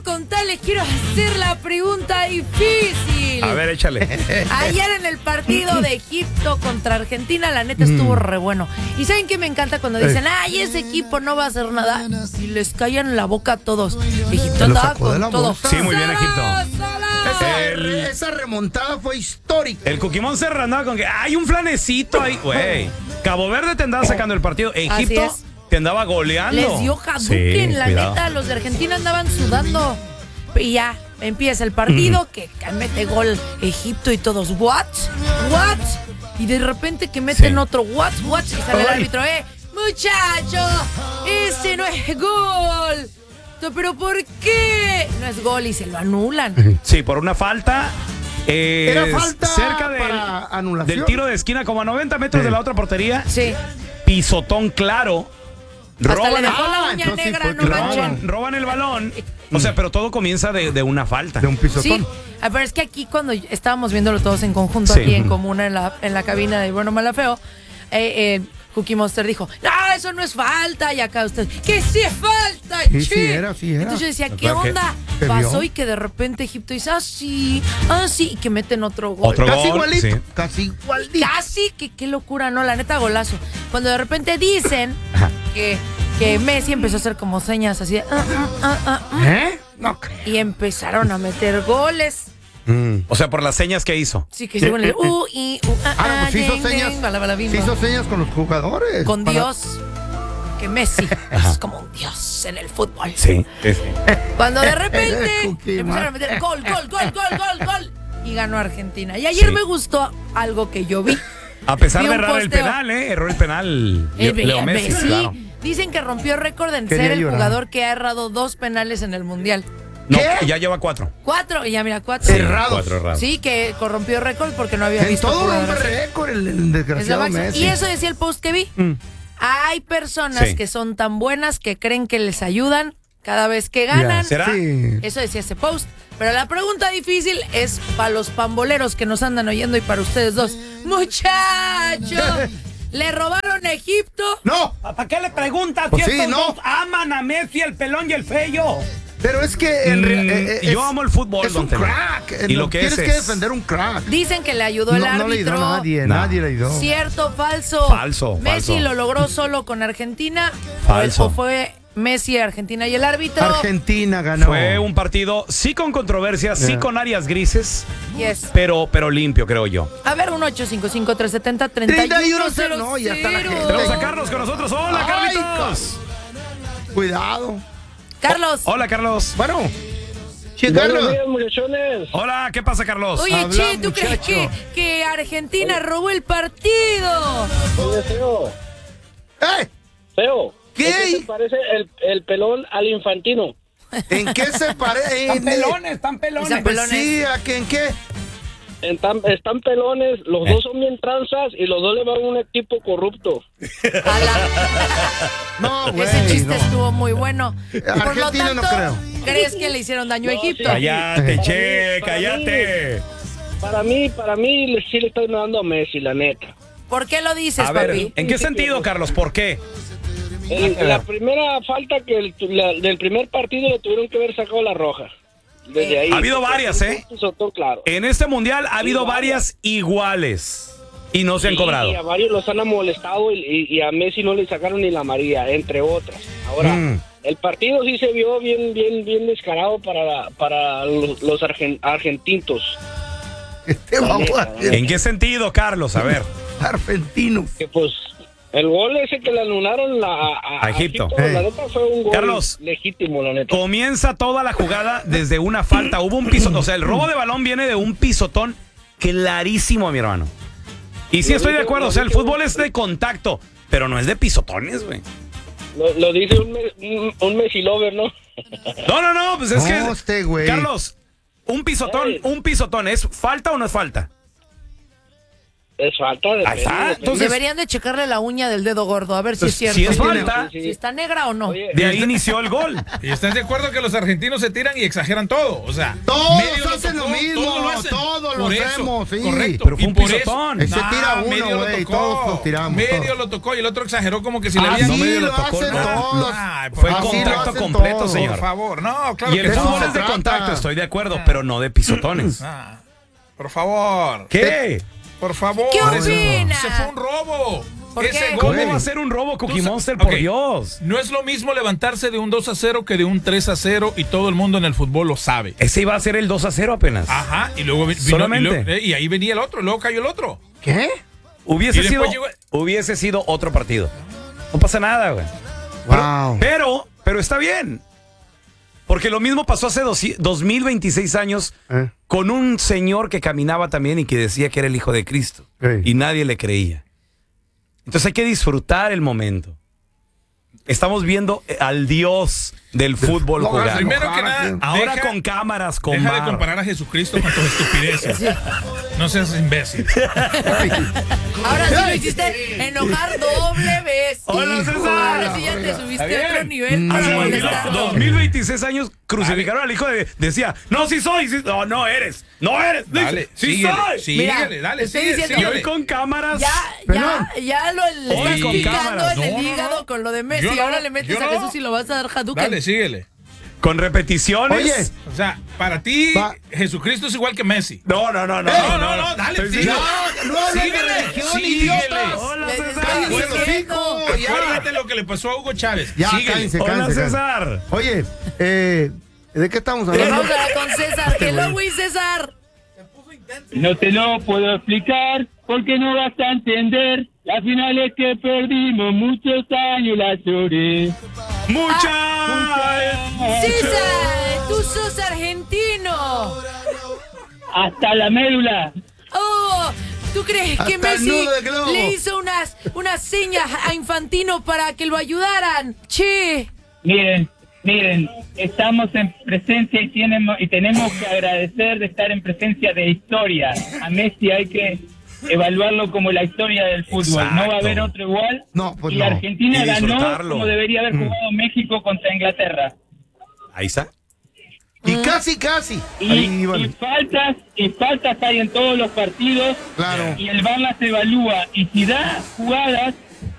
contar, les quiero hacer la pregunta difícil. A ver, échale. Ayer en el partido de Egipto contra Argentina, la neta estuvo re bueno. ¿Y saben qué me encanta cuando dicen, ay, ese equipo no va a hacer nada? Y les callan la boca a todos. Egipto andaba con todo. Sí, muy bien, Egipto. Esa remontada fue histórica. El Cookie Monster andaba con que hay un flanecito ahí, güey. Cabo Verde te andaba sacando el partido. Egipto te andaba goleando. Les dio Hadouken, la neta. Los de Argentina andaban sudando. Y ya empieza el partido, que mete gol Egipto y todos, ¿what? Y de repente que meten otro, ¿what? Y sale el árbitro, muchacho, ese no es gol. ¿Pero por qué? No es gol y se lo anulan. Sí, por una falta. Era falta cerca para anulación. del tiro de esquina, como a 90 metros de la otra portería. Sí. Pisotón claro. Hasta le dejó la uña negra, no manchen. Roban el balón. O sea, pero todo comienza de una falta. De un pisotón. Sí, pero es que aquí cuando estábamos viéndolo todos en conjunto, aquí en común, en la cabina de Bueno, Mala, Feo, Cookie Monster dijo, no, eso no es falta. Y acá usted, que sí es falta, sí era. Entonces yo decía, ¿qué onda? Pasó y que de repente Egipto dice, sí, y que meten otro gol. Casi igualito. Casi, que qué locura, ¿no? La neta, golazo. Cuando de repente dicen que Messi empezó a hacer como señas así de, No. y empezaron a meter goles. O sea, por las señas que hizo. Sí, que según el pues hizo señas con los jugadores. Con Dios. Que Messi es como un dios en el fútbol. Sí. Cuando de repente empezaron a meter gol. Y ganó Argentina. Y ayer me gustó algo que yo vi. A pesar de errar el penal, erró el penal. Leo Messi, claro. Dicen que rompió récord en ser el jugador que ha errado 2 penales en el Mundial. No, ya lleva 4. 4, y ya mira, 4. Errados. 4 errados. Sí, que corrompió récord porque no había visto. En todo rompe récord el desgraciado Messi. Y eso decía el post que vi. Hay personas que son tan buenas que creen que les ayudan cada vez que ganan. ¿Será? Sí. Eso decía ese post. Pero la pregunta difícil es para los pamboleros que nos andan oyendo y para ustedes dos. ¡Muchachos! ¿Le robaron a Egipto? No. ¿Para qué le preguntas? Pues si sí, estos no. dos aman a Messi, el pelón y el feo. Pero es que yo amo el fútbol, es un crack. Y lo que tienes que defender un crack. Dicen que le ayudó el árbitro. No le ayudó a nadie le ayudó. ¿Cierto, falso? Falso. ¿Messi lo logró solo con Argentina? Falso. ¿O fue Messi, Argentina y el árbitro? Argentina ganó. Fue un partido, sí con controversias, sí con áreas grises, Yes. pero limpio, creo yo. A ver, 1-855-370-3100. No, ya está la gente. Tenemos a Carlos con nosotros. ¡Hola, Carlitos! Cuidado. Carlos. Hola, Carlos. Bueno. Che, Buenos Carlos. días, muchachones. Hola, ¿qué pasa, Carlos? Oye, Habla, Che, ¿tú muchacho. crees que Argentina robó el partido? Oye, Feo. Feo. ¿Qué? ¿En qué se parece el pelón al Infantino? ¿En qué se parece? Están pelones. Pues sí, ¿en qué? Están pelones, los dos son bien tranzas y los dos le van a un equipo corrupto. No, güey. Ese chiste estuvo muy bueno. Por lo Argentina tanto, no creo. ¿crees que le hicieron daño a Egipto? sí. Cállate, Che, cállate. Para mí sí le están dando a Messi, la neta. ¿Por qué lo dices, A ver, papi? ¿en qué sentido, Carlos? ¿Por qué? La primera falta del primer partido le tuvieron que haber sacado la roja. Desde ahí. Ha habido varias, Claro. En este mundial ha habido varias iguales y no se han cobrado. Y a varios los han molestado y a Messi no le sacaron ni la amarilla, entre otras. Ahora, el partido sí se vio bien descarado para los argentinos. ¿En qué sentido, Carlos? A ver. Argentinos. Que pues el gol ese que le anularon a Egipto. La neta fue un gol Carlos, legítimo, la neta. Comienza toda la jugada desde una falta. Hubo un pisotón. O sea, el robo de balón viene de un pisotón clarísimo, mi hermano. Y sí estoy de acuerdo. O sea, el fútbol es de contacto, pero no es de pisotones, güey. Lo dice un Messi lover, ¿no? No, pues es que... güey. Carlos, un pisotón, ¿es falta o no es falta? Es falta de Ahí está, pelo, entonces- Deberían de checarle la uña del dedo gordo, a ver si es cierto. Si es falta, Sí, sí. Si está negra o no. Oye, de ahí inició el gol. ¿Y estás de acuerdo que los argentinos se tiran y exageran todo? O sea, Todos medio hacen lo mismo, todos lo Por hacemos, sí. Correcto. Pero fue y un por pisotón. Ese tira uno, medio lo güey, tocó. todos lo tiramos, Medio todos. lo tocó y el otro exageró como que si le Así habían... no medio lo lo tocó, hacen no. todos. Ay, Fue por Así lo contacto hacen completo, todos. señor. Por favor, no, claro Y el que no. fútbol no. es de trata. contacto, estoy de acuerdo, pero no de pisotones. Por favor. ¿Qué? Por favor. ¿Qué Ese- opina? Ese fue un robo. ¿Por Ese qué? gol- ¿Cómo va a ser un robo, Cookie Tú sa- Monster, por Ok. Dios? No es lo mismo levantarse de un 2-0 que de un 3-0 y todo el mundo en el fútbol lo sabe. Ese iba a ser el 2-0 apenas. Ajá, y luego vino, Solamente. y ahí venía el otro, luego cayó el otro. ¿Qué? Hubiese Y después sido, llegó- hubiese sido otro partido. No pasa nada, güey. Wow. Pero está bien. Porque lo mismo pasó hace 2026 años con un señor que caminaba también y que decía que era el hijo de Cristo. Sí. Y nadie le creía. Entonces hay que disfrutar el momento. Estamos viendo al Dios del fútbol No, jugar. Primero que Ojalá nada, que- Ahora deja- con cámaras, con deja de bar. comparar a Jesucristo con tus estupideces. No seas imbécil. Ahora sí me hiciste enojar doble vez. Hola, Hijo, César. ahora sí ya te subiste a otro nivel Hace para 2000 molestarlo. 2026 años crucificaron al hijo de... Decía, no, sí soy. Sí, no, no eres. No eres. Dale, sí síguele, soy. síguele, Mira, dale, estoy síguele, diciendo- Y hoy síguele. con cámaras... Ya lo le Hoy estás con picando cámaras. en el No, no, hígado no. con lo de Messi. Yo no, Ahora le metes yo a no. Jesús y lo vas a dar Hadouken. Dale, síguele. Con repeticiones. Oye, O sea, para ti, Va. Jesucristo es igual que Messi. No, No, dale, Estoy síguele. no hables de Síguele, religión, síguele. idiotas. Hola, Les César. estoy Cállate, diciendo. hocico, ya. Acuérdate lo que le pasó a Hugo Chávez. Ya, Síguele. cállense, Hola, cállense, César. Oye, ¿de qué estamos Vamos hablando? a hablar con César. Hello, güey, César. No te lo puedo explicar porque no vas a entender. La final es que perdimos muchos años, la lloré. César, tú sos argentino. Hasta la médula. Oh, ¿tú crees que Hasta el Messi nudo de globo. le hizo unas señas a Infantino para que lo ayudaran? Che. Miren, estamos en presencia y tenemos que agradecer de estar en presencia de historia. A Messi hay que evaluarlo como la historia del fútbol. No va a Exacto. haber otro igual. No, pues y no. Argentina Y ganó disfrutarlo. como debería haber jugado México contra Inglaterra. Ahí está. Y casi. Y, Ahí, vale. y faltas hay en todos los partidos. Claro. Y el VAR las evalúa. Y si da jugadas